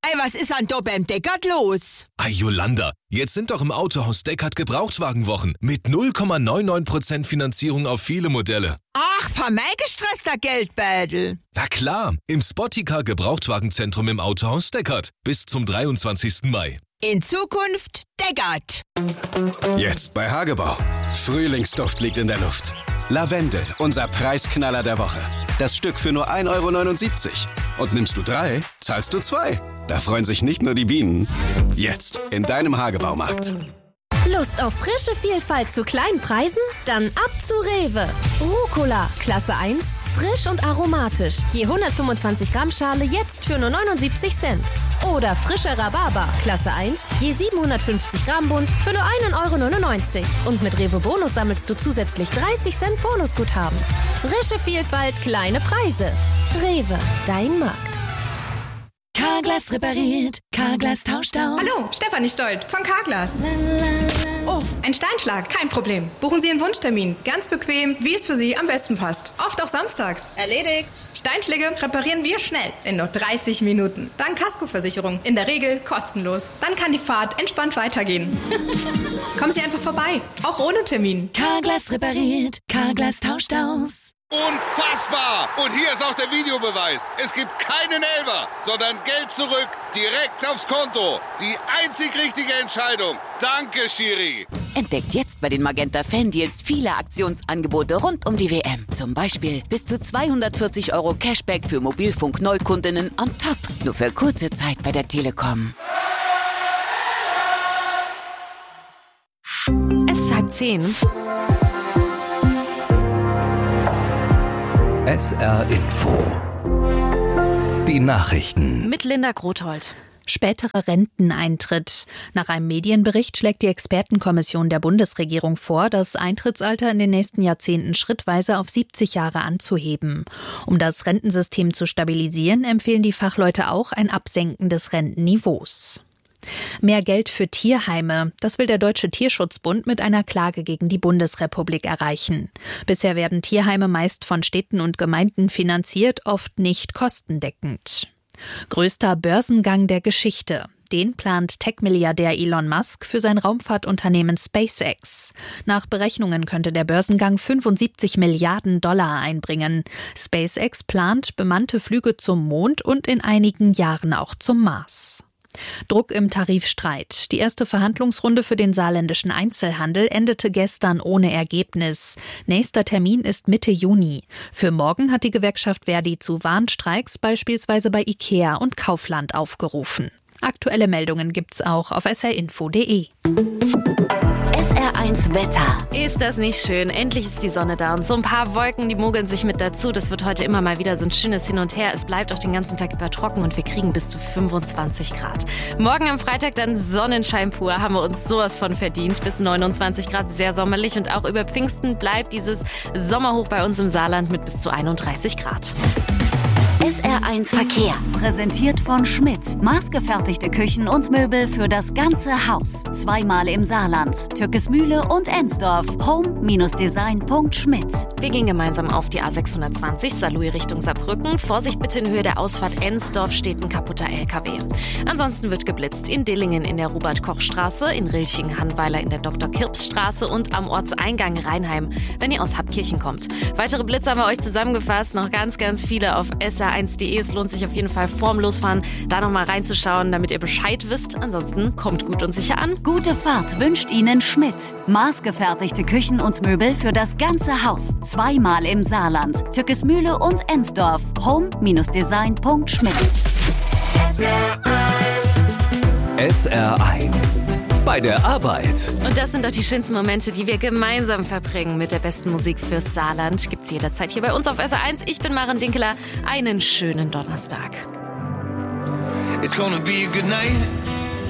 Ey, was ist an da beim Deckard los? Ei, Jolanda, jetzt sind doch im Autohaus Deckard Gebrauchtwagenwochen mit 0,99% Finanzierung auf viele Modelle. Ach, für mein gestresster Geldbeutel. Na klar, im Spotticar Gebrauchtwagenzentrum im Autohaus Deckard bis zum 23. Mai. In Zukunft Deckard. Jetzt bei Hagebau. Frühlingsduft liegt in der Luft. Lavendel, unser Preisknaller der Woche. Das Stück für nur 1,79 €. Und nimmst du 3, zahlst du 2. Da freuen sich nicht nur die Bienen. Jetzt in deinem Hagebaumarkt. Lust auf frische Vielfalt zu kleinen Preisen? Dann ab zu Rewe. Rucola, Klasse 1, frisch und aromatisch. Je 125 Gramm Schale jetzt für nur 79 Cent. Oder frischer Rhabarber, Klasse 1, je 750 Gramm Bund für nur 1,99 €. Und mit Rewe Bonus sammelst du zusätzlich 30 Cent Bonusguthaben. Frische Vielfalt, kleine Preise. Rewe, dein Markt. Carglass repariert, Carglass tauscht aus. Hallo, Stefanie Stolt von Carglass. Oh, ein Steinschlag, kein Problem. Buchen Sie einen Wunschtermin. Ganz bequem, wie es für Sie am besten passt. Oft auch samstags. Erledigt. Steinschläge reparieren wir schnell, in nur 30 Minuten. Dank Kaskoversicherung, in der Regel kostenlos. Dann kann die Fahrt entspannt weitergehen. Kommen Sie einfach vorbei, auch ohne Termin. Carglass repariert, Carglass tauscht aus. Unfassbar! Und hier ist auch der Videobeweis. Es gibt keinen Elfer, sondern Geld zurück, direkt aufs Konto. Die einzig richtige Entscheidung. Danke, Schiri. Entdeckt jetzt bei den Magenta Fan-Deals viele Aktionsangebote rund um die WM. Zum Beispiel bis zu 240 € Cashback für Mobilfunk-Neukundinnen on top. Nur für kurze Zeit bei der Telekom. Es ist 9:30. SR Info. Die Nachrichten. Mit Linda Grothold. Späterer Renteneintritt. Nach einem Medienbericht schlägt die Expertenkommission der Bundesregierung vor, das Eintrittsalter in den nächsten Jahrzehnten schrittweise auf 70 Jahre anzuheben. Um das Rentensystem zu stabilisieren, empfehlen die Fachleute auch ein Absenken des Rentenniveaus. Mehr Geld für Tierheime. Das will der Deutsche Tierschutzbund mit einer Klage gegen die Bundesrepublik erreichen. Bisher werden Tierheime meist von Städten und Gemeinden finanziert, oft nicht kostendeckend. Größter Börsengang der Geschichte. Den plant Tech-Milliardär Elon Musk für sein Raumfahrtunternehmen SpaceX. Nach Berechnungen könnte der Börsengang 75 Milliarden $ einbringen. SpaceX plant bemannte Flüge zum Mond und in einigen Jahren auch zum Mars. Druck im Tarifstreit. Die erste Verhandlungsrunde für den saarländischen Einzelhandel endete gestern ohne Ergebnis. Nächster Termin ist Mitte Juni. Für morgen hat die Gewerkschaft Verdi zu Warnstreiks beispielsweise bei IKEA und Kaufland aufgerufen. Aktuelle Meldungen gibt's auch auf srinfo.de. SR1 Wetter. Ist das nicht schön? Endlich ist die Sonne da und so ein paar Wolken, die mogeln sich mit dazu. Das wird heute immer mal wieder so ein schönes Hin und Her. Es bleibt auch den ganzen Tag über trocken und wir kriegen bis zu 25 Grad. Morgen am Freitag dann Sonnenschein pur, haben wir uns sowas von verdient. Bis 29 Grad, sehr sommerlich und auch über Pfingsten bleibt dieses Sommerhoch bei uns im Saarland mit bis zu 31 Grad. SR1 Verkehr. Präsentiert von Schmidt. Maßgefertigte Küchen und Möbel für das ganze Haus. Zweimal im Saarland. Türkesmühle und Ensdorf. Home-design.schmidt. Wir gehen gemeinsam auf die A620 Saarlouis Richtung Saarbrücken. Vorsicht bitte in Höhe der Ausfahrt Ensdorf steht ein kaputter LKW. Ansonsten wird geblitzt in Dillingen in der Robert-Koch-Straße, in Rilching-Hannweiler in der Dr.-Kirps-Straße und am Ortseingang Rheinheim, wenn ihr aus Habkirchen kommt. Weitere Blitze haben wir euch zusammengefasst, noch ganz, ganz viele auf sr1.de. Es lohnt sich auf jeden Fall vorm Losfahren, da nochmal reinzuschauen, damit ihr Bescheid wisst. Ansonsten kommt gut und sicher an. Gute Fahrt wünscht Ihnen Schmidt. Maßgefertigte Küchen und Möbel für das ganze Haus. Zweimal im Saarland. Türkesmühle und Ensdorf. Home-design.schmidt. SR1. Bei der Arbeit. Und das sind doch die schönsten Momente, die wir gemeinsam verbringen mit der besten Musik fürs Saarland. Gibt's jederzeit hier bei uns auf SR1. Ich bin Maren Dinkeler. Einen schönen Donnerstag. It's gonna be a good night.